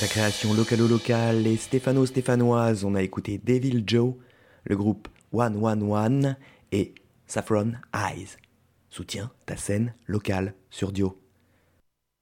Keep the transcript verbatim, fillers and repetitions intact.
ta création localo-locale et stéphano-stéphanoise, on a écouté Devil Joe, le groupe one one one et Saffron Eyes. Soutiens ta scène locale sur Dio.